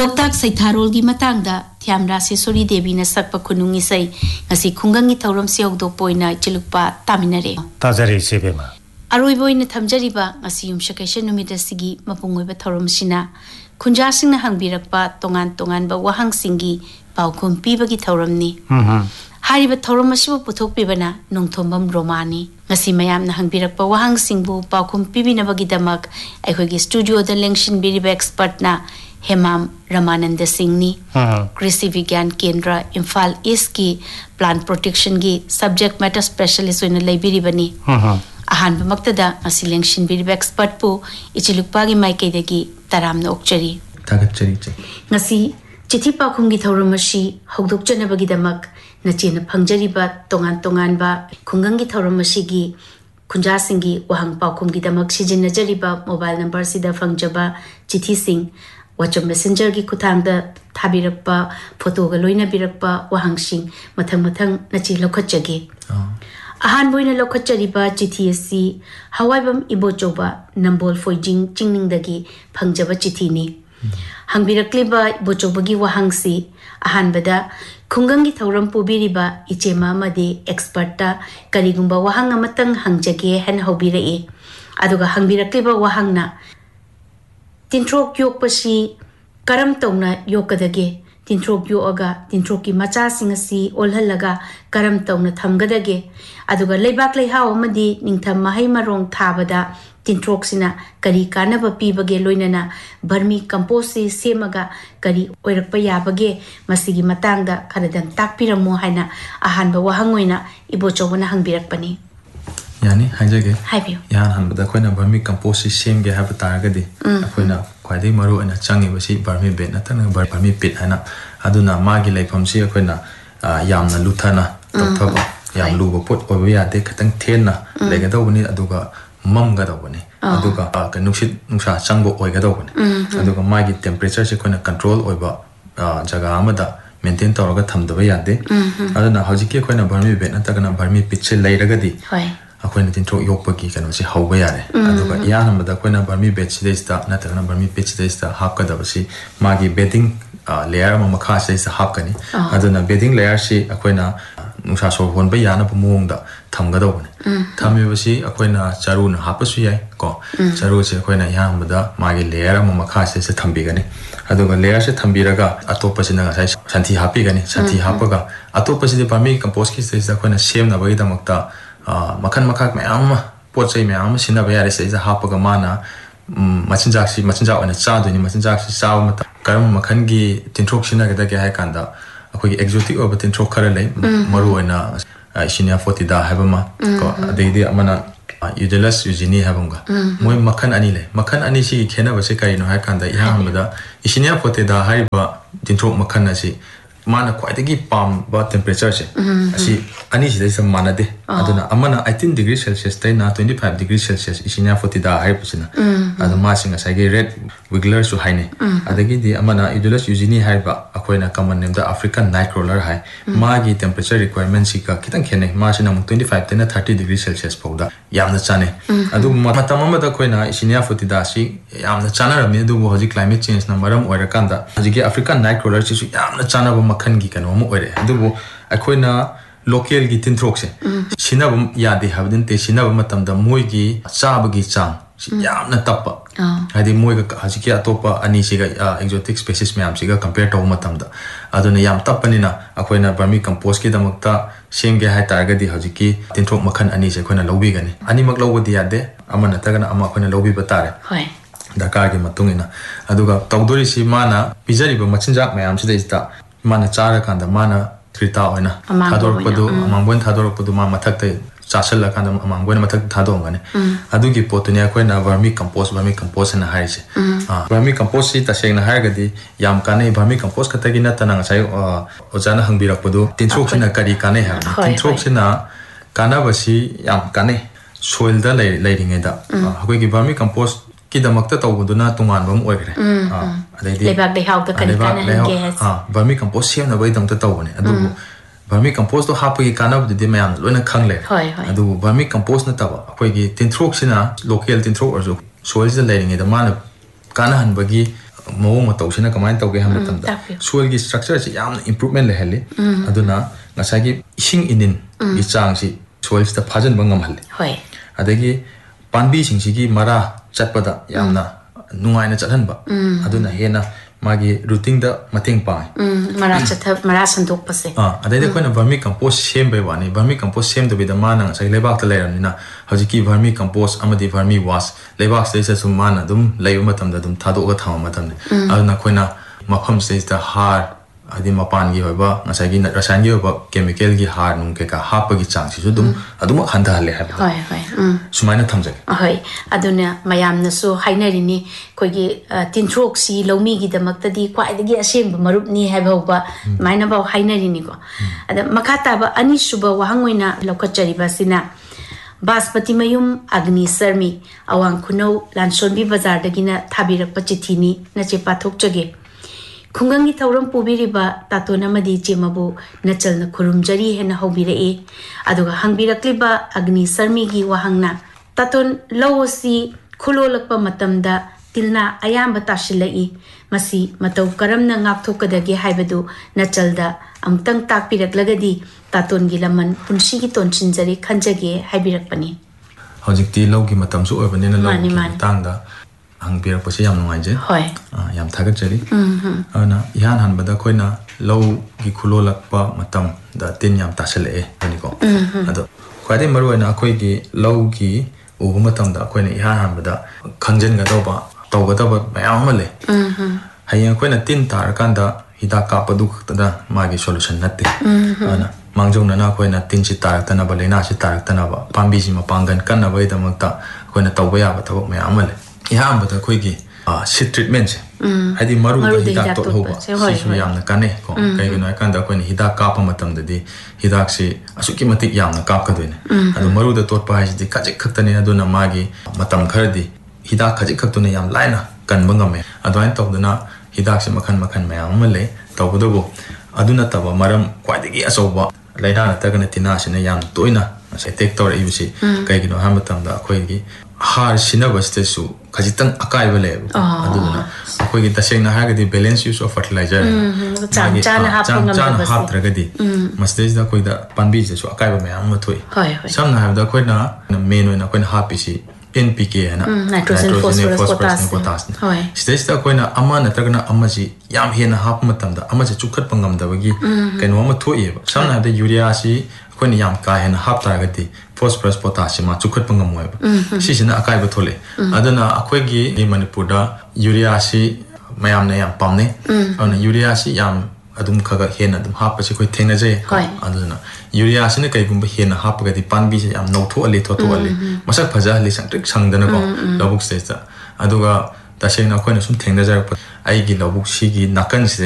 Loktak Saitharolgi matangda Thiamra Sesori Devi na sakpa kunungi sai ngasi khungangi thauram siogdo poina chilukpa taminare Tazari sebema Aroi boina thamjariba ngasi yumshakaisha numida sigi mapungoiba thauram sina khunja singna hangbirakpa tongan ba wahang singi paukhum pibagi thauramni Hariba thauram asibu puthokpibana nongthombam romani ngasi mayamna hangbirakpa wahang singbu paukhum pibinabagi damak aikhogi studio da lengshin biriba expert na Hemam Ramananda Singhni Krishi Vigyan Kendra Imphal East ki Plant Protection ki Subject Matter Specialist oina laibiribani ahanba maktada asi lengshin biriba expert po ichilukpa gi maikaidagi taramna okchari tagachari ngasi chithi pakhumgi thauramasi hogdokchanabagi damak nachena phangjariba tongan ba khungangi thauramasi gi khunja singgi wahang pakhumgi damak sijinajariba mobile number sida phangjaba chithi sing WhatsApp Messenger ki kuthangda thabirakpa photo ga loina birakpa wahangsing mathang nachi lokhachage ahan boina lokhachariba chithi hawaibam ibochoba nambol foijing chingning dagi phangjaba chithi ni hangbirakliba ibochoba gi wahangsi ahan bada khungangi thauram pubiriba ichema made expert ta karigumba wahang amatang hangjage han hobirae aduga hangbirakliba wahangna Tintrok yok pasi karam tawna yokadage tintrok yoga tintroki macha singasi olhalaga karam tawna thamgadage aduga leibak leiha omadi ningtham mahai marong thabada tintrok sina kari kanaba pibage loinana barmi compost semaga kari oirakpa yabage masigi matangda kharadan takpiramo haina ahanba wahangoina ibochobana hangbirakpani Yani hajage Habiyo yan hanbada koina barmi compost system ge have taragadi koina kwaidai maru ana changi basi barmi bet natana barmi pit hana aduna magi laifam si koina yamna luthana tokthaba yam luba pot obiya de khatang thenna legadawni aduga mamga dawni aduga kanuksit nungsa changbo oigadawni aduga magi temperature se koina control oiba jaga amada maintain tawraga thamdaba yade aduna hojike koina barmi bet natagana barmi pit se lairagadi akoina tintrok yokpagi kano si hauba yare aduga yanamada koina barmi bed sidesta natagana barmi pit sidesta hapkadabasi magi bedding layer ma makha sidesta hapkani aduna bedding layer si akoina nungsa so honba yana pumungda thamgadawne thamibasi akoina charuna hapasu yai ko charu se akoina yanamada magi layer ma makha sidesta thambigani aduga layer se thambiraga atopasina ngasai santhi hapigani santhi hapaga atopaside barmi compost ki sidesta akoina semna bagi damakta makan makak mayam pochai mayam sina bayare se hapaga mana machinjak oina chaduni machinjak si saw mata karam makan gi tintrok sina ga dage hai kanda akoi exotic over tintrok khara lei maru oina Escherichia foetida habama ko adeidi amana Eudelus eugeni habunga moi makan ani le makan ani si khena base kai no hai kanda ihangada Escherichia foetida haiba tintrok makan asi mana kwaidagi pam ba temperature se asi ani si dai manade aduna amana 18 degrees celsius tai na 25 degrees celsius Escherichia foetida hai pusina adu ma singa sagi red wiggler su haine adagi di amana Eudulus eugeni hai ba akoina common name da African nightcrawler hai magi temperature requirement si ka kitang khene ma sina 25 tena 30 degrees celsius powda yamna chane adu matamama da koina Escherichia foetida si yamna chana ramne adu hoji climate change na maram oira kanda hoji African nightcrawler si yamna chana ba makhan gi kano mo oire adu akoina local gi tintrok se sinabum yadi habdin te sinabum matamda moi gi chabagi chang yamna tappa hadi moi ga hajiki atopa ani siga exotic species myam siga compare to matamda aduna yam tappanina akoina barmi compost ki damakta semge hai targadi hajiki tintrok makhan ani se koina lobi gani ani mak lobodi yade amana tagana ama koina lobi batare hoi dakar gi matungina aduga tawdori si mana pijari ba machinjak myam sida ista mana chara kanda mana trita oina thador padu amangbon thador padu ma mathakte chasal kanda amangbon mathak thadongane adugi potuni akoina vermi compost na haise vermi compost si tasengna hargadi yam kane vermi compost katagi na tanang sai ojana hangbirak padu tintrok sina kari kane ha tintrok sina kana basi yam kane soil da leiringe da hakoi gi vermi compost ki damakta tawbuduna tungan bam oigre adai lebak de hauta kani kana gas vermi compost sem na bai damta tawbane adu vermi compost to hapagi kana bu de mayam loina khangle adu vermi compost na taba akoi gi tintrok sina local tintrok orjo soil se leiringe da mana kana han bagi mawong matawsina kamain tawge ha matamda soil gi structure si yamna improvement le heli aduna ngasagi ising inin gi chang si soil sta phajan bangam hali hoi adagi panbi sing si gi mara chatpada yamna nungai na chathan ba aduna hena magi routine da mating pa mara chatha mara sandok pase adai koina vermi compost sem be wani vermi compost sem do bida mana sai lebak ta leram nina hajiki vermi compost amadi vermi wash lebak sai sa sumana dum leyu matam da dum thado ga thama matam ne aduna koina mafam sai da har adi mapan gi hoba ngasai gi rasan gi hoba chemical gi har nung ke ka hapa gi chang si su dum adum khanda le ha hoi hoi sumaina thamjak hoi aduna mayam na su hainari ni koi gi tinthok si lomi gi damak ta di kwai gi asem marup ni ha ba maina ba hainari ni ko ada makata ba ani suba wahangoina lokachari ba sina Basmati mayum Agni Sarmi awang kuno Lansonbi bazar dagina thabirak pachithini na che pathok chage Khungangi thauram pubiriba tatona madi chemabu nachal na khurumjari hena hobire e aduga hangbirakliba Agni Sarmi gi wahangna taton lawosi khulolakpa matamda tilna ayamba tashilai masi matau karamna ngakthokadage haibadu nachalda amtang takpiraklagadi taton gi laman punsi gi tonchinjari khanjage haibirakpani hojikti logi matam su obanena logi tangda ang birak pasi yam nungai je hoi yam thagat jari ana yan han bada koina low gi khulolakpa matam da tin yam tasale ani ko ado kwade maruina khoi gi low gi ubu matam da koina yan han bada khangjen ga doba tawga ba mayam male hayang koina tin tar kanda hida ka padu khtada magi solution natte ana mangjong na koina tin chi tar tana ba lena chi tar tana ba pambi ji ma pangan kan na bai da makta koina tawba ya ba tawak mayam male यहाँ बता कोई की shit treatment से हदी मरु हिदाक तो होगा सिसु यामना काने को कई गनो कांदा कोई हिदाक काप मतम ददी हिदाक से असुकी मतिक यामना काप कदोने अदो मरु द तोट पाइस दि खजिक खतने अदुना मागी मतम खरदी हिदाक खजिक खतने याम लाइना कनबंगमे अदवाइन तौदना हिदाक से मखन मखन मयाम मले तौबदबो अदुना तब मरम क्वाइदगी असौबा लाइना नतगन तिना सिने याम तोइना से टेक तौर इबसी कई गनो हा मतम दा कोई har sinabas su khajitang akai bale aduna akoi gi taseng na hagadi balance use of fertilizer chana hap tragadi mastage da koi da panbi je su akai ba me am thoi sam na da koi na main na koi na hapisi NPK na nitrogen phosphorus potassium stage da koi na ama na tragna ama ji yam hena hap matam da ama je chukhat pangam da bagi kaino ma thoi sam na da urea si koi ni yam ka hena hap tragadi phosphorus potassium ma chukhat pangam moy si sina akai ba thole adana akhoi gi ni manipur da urea si mayam na yam pamne ana urea si yam adum khaga hena adum hap pa si koi thengna je adana urea si ne kai gum ba hena hap ga di panbi se yam no tho ali tho ali masak phaja ali sangtrik sangdana ko lobuk se ta aduga tasena koi na sum thengna ja ai gi lobuk si gi nakan se